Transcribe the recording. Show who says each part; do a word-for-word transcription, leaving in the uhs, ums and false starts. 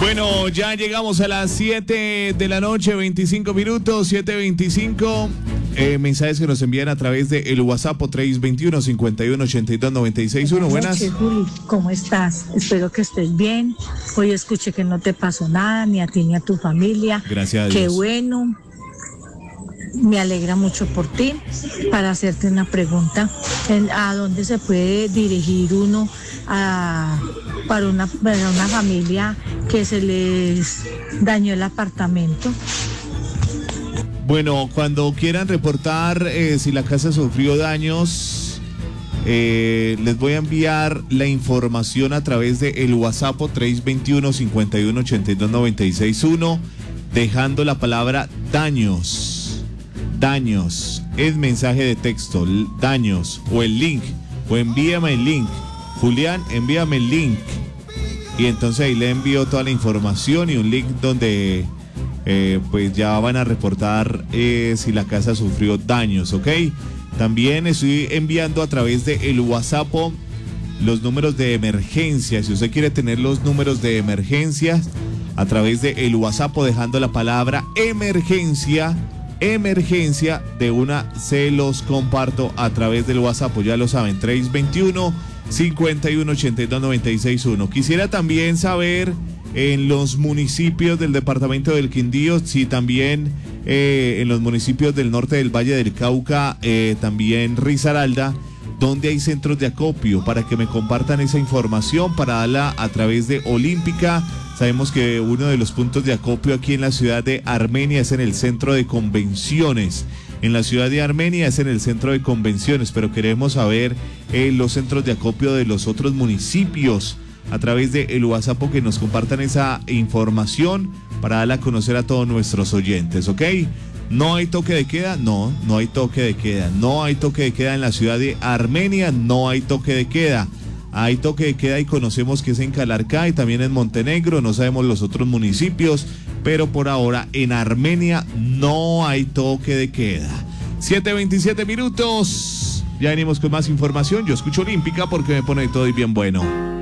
Speaker 1: Bueno, ya llegamos a las siete de la noche, veinticinco minutos, siete veinticinco. Eh, mensajes que nos envían a través de el WhatsApp tres dos uno, cinco uno, ocho dos, nueve seis uno. Buenas.
Speaker 2: Buenas noches, Juli. ¿Cómo estás? Espero que estés bien. Hoy escuché que no te pasó nada, ni a ti ni a tu familia.
Speaker 1: Gracias a Dios.
Speaker 2: Qué bueno. Me alegra mucho por ti. Para hacerte una pregunta, ¿en- ¿a dónde se puede dirigir uno a, para, una, para una familia que se les dañó el apartamento?
Speaker 1: Bueno, cuando quieran reportar eh, si la casa sufrió daños, eh, les voy a enviar la información a través de el WhatsApp tres dos uno, cinco uno, ocho dos, nueve seis uno, dejando la palabra daños. Daños, es mensaje de texto, l- daños, o el link, o envíame el link. Julián, envíame el link. Y entonces ahí le envío toda la información y un link donde eh, pues ya van a reportar eh, si la casa sufrió daños, ¿ok? También estoy enviando a través de el WhatsApp los números de emergencia. Si usted quiere tener los números de emergencia a través de el WhatsApp, dejando la palabra emergencia, emergencia, de una se los comparto a través del WhatsApp, ya lo saben, tres dos uno, cinco uno, ocho dos, nueve seis uno. Quisiera también saber en los municipios del departamento del Quindío, si también eh, en los municipios del norte del Valle del Cauca, eh, también Risaralda, donde hay centros de acopio, para que me compartan esa información, para darla a través de Olímpica. Sabemos que uno de los puntos de acopio aquí en la ciudad de Armenia es en el centro de convenciones. En la ciudad de Armenia es en el centro de convenciones, pero queremos saber eh, los centros de acopio de los otros municipios a través de el WhatsApp, que nos compartan esa información para darla a conocer a todos nuestros oyentes, ¿ok? ¿No hay toque de queda? No, no hay toque de queda. No hay toque de queda en la ciudad de Armenia, no hay toque de queda. Hay toque de queda y conocemos que es en Calarcá y también en Montenegro, no sabemos los otros municipios, pero por ahora en Armenia no hay toque de queda. siete veintisiete minutos, ya venimos con más información. Yo escucho Olímpica porque me pone todo y bien bueno.